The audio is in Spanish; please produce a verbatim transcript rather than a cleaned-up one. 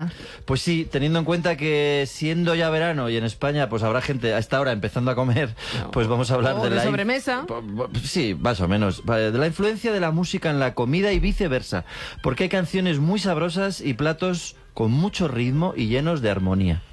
Venga. Pues sí, teniendo en cuenta que siendo ya verano y en España pues habrá gente a esta hora empezando a comer, no. pues vamos a hablar o de, de la sobremesa. Sí, más o menos. De la influencia de la música en la comida y viceversa. Porque hay canciones muy sabrosas y platos con mucho ritmo y llenos de armonía.